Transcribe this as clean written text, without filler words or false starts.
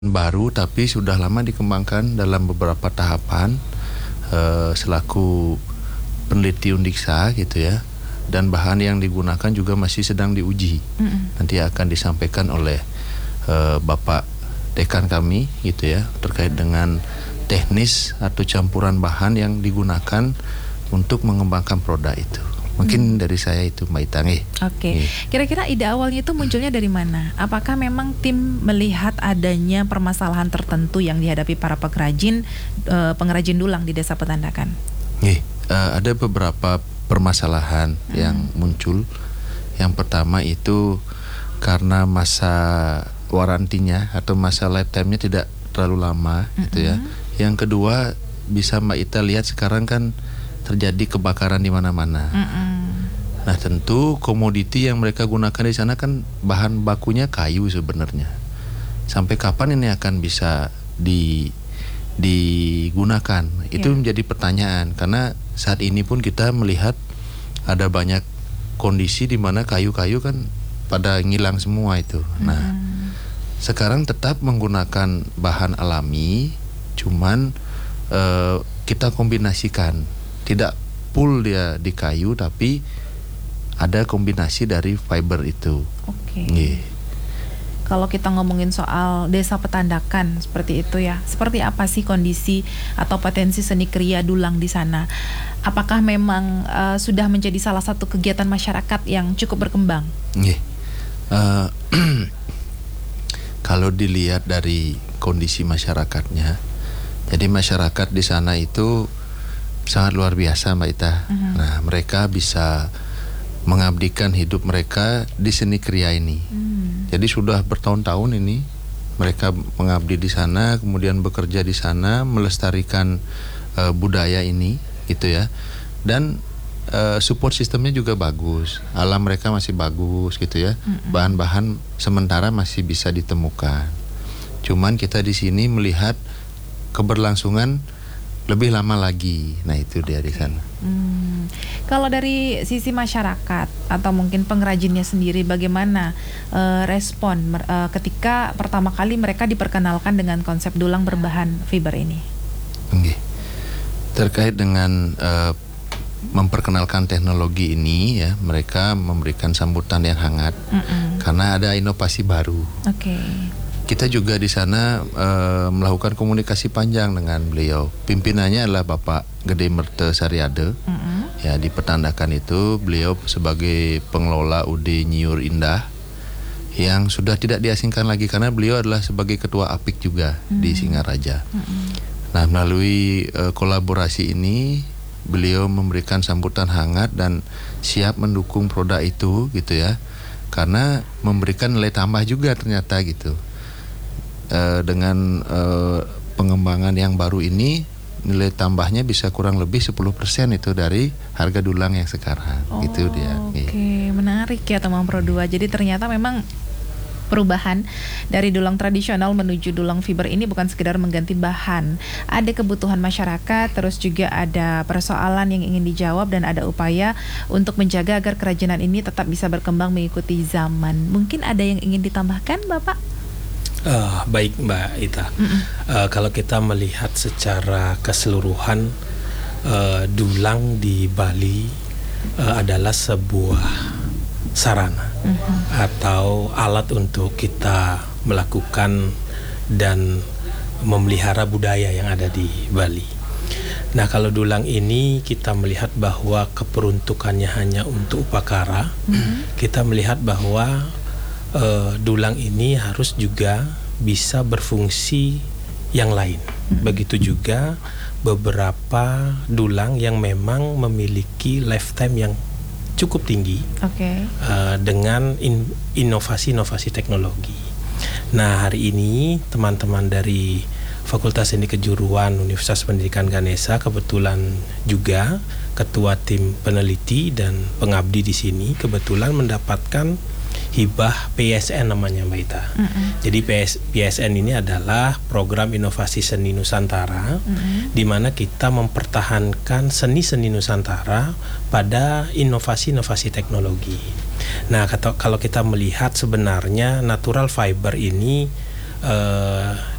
baru tapi sudah lama dikembangkan dalam beberapa tahapan selaku peneliti Undiksa gitu ya, dan bahan yang digunakan juga masih sedang diuji. Nanti akan disampaikan oleh Bapak Dekan kami gitu ya, terkait dengan teknis atau campuran bahan yang digunakan untuk mengembangkan produk itu. Mungkin dari saya itu, Mbak Ita. Oke. Kira-kira ide awalnya itu munculnya dari mana? Apakah memang tim melihat adanya permasalahan tertentu yang dihadapi para pengrajin dulang di Desa Petandakan? Ada beberapa permasalahan yang muncul. Yang pertama itu karena masa warantinya atau masa lifetime-nya tidak terlalu lama gitu ya. Yang kedua, bisa Mbak Ita lihat sekarang kan terjadi kebakaran di mana-mana. Nah, tentu komoditi yang mereka gunakan di sana kan bahan bakunya kayu sebenarnya. Sampai kapan ini akan bisa digunakan? Itu menjadi pertanyaan, karena saat ini pun kita melihat ada banyak kondisi di mana kayu-kayu kan pada ngilang semua itu. Nah, sekarang tetap menggunakan bahan alami, cuman kita kombinasikan. Tidak full dia di kayu, tapi ada kombinasi dari fiber itu. Kalau kita ngomongin soal Desa Petandakan seperti itu ya, seperti apa sih kondisi atau potensi seni kriya dulang di sana? Apakah memang sudah menjadi salah satu kegiatan masyarakat yang cukup berkembang? Kalau dilihat dari kondisi masyarakatnya, jadi masyarakat di sana itu sangat luar biasa, Mbak Ita. Nah, mereka bisa mengabdikan hidup mereka di seni kriya ini. Jadi sudah bertahun-tahun ini mereka mengabdi di sana, kemudian bekerja di sana, melestarikan budaya ini, gitu ya. Dan support sistemnya juga bagus. Alam mereka masih bagus, gitu ya. Bahan-bahan sementara masih bisa ditemukan. Cuman kita di sini melihat keberlangsungan lebih lama lagi. Nah, itu dia di sana. Kalau dari sisi masyarakat atau mungkin pengrajinnya sendiri, bagaimana respon ketika pertama kali mereka diperkenalkan dengan konsep dulang berbahan fiber ini? Terkait dengan memperkenalkan teknologi ini ya, mereka memberikan sambutan yang hangat karena ada inovasi baru. Kita juga di sana melakukan komunikasi panjang dengan beliau. Pimpinannya adalah Bapak Gede Merte Saryade. Ya, di Petandakan itu beliau sebagai pengelola UD Nyiur Indah yang sudah tidak diasingkan lagi karena beliau adalah sebagai ketua APIK juga di Singaraja. Nah, melalui kolaborasi ini beliau memberikan sambutan hangat dan siap mendukung produk itu gitu ya. Karena memberikan nilai tambah juga ternyata gitu. Dengan pengembangan yang baru ini, nilai tambahnya bisa kurang lebih 10% itu dari harga dulang yang sekarang. Gitu dia. Menarik ya teman Pro 2. Jadi ternyata memang perubahan dari dulang tradisional menuju dulang fiber ini bukan sekedar mengganti bahan. Ada kebutuhan masyarakat, terus juga ada persoalan yang ingin dijawab dan ada upaya untuk menjaga agar kerajinan ini tetap bisa berkembang mengikuti zaman. Mungkin ada yang ingin ditambahkan, Bapak? Baik Mbak Ita. Kalau kita melihat secara keseluruhan, dulang di Bali adalah sebuah sarana atau alat untuk kita melakukan dan memelihara budaya yang ada di Bali. Nah, kalau dulang ini kita melihat bahwa keperuntukannya hanya untuk upakara. Kita melihat bahwa dulang ini harus juga bisa berfungsi yang lain. Begitu juga beberapa dulang yang memang memiliki lifetime yang cukup tinggi dengan inovasi-inovasi teknologi. Nah, hari ini teman-teman dari Fakultas Seni Kejuruan Universitas Pendidikan Ganesha kebetulan juga ketua tim peneliti dan pengabdi di sini kebetulan mendapatkan hibah PSN namanya, Mbak Ita. Jadi PSN ini adalah Program Inovasi Seni Nusantara, di mana kita mempertahankan seni-seni Nusantara pada inovasi-inovasi teknologi. Nah, kalau kita melihat sebenarnya natural fiber ini uh,